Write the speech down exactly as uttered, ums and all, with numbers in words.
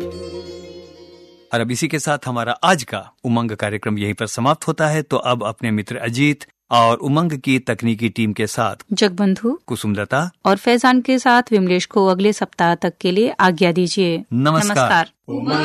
और अब इसी के साथ हमारा आज का उमंग कार्यक्रम यहीं पर समाप्त होता है। तो अब अपने मित्र अजीत और उमंग की तकनीकी टीम के साथ जगबंधु, कुसुमलता और फैजान के साथ विमलेश को अगले सप्ताह तक के लिए आज्ञा दीजिए। नमस्कार, नमस्कार।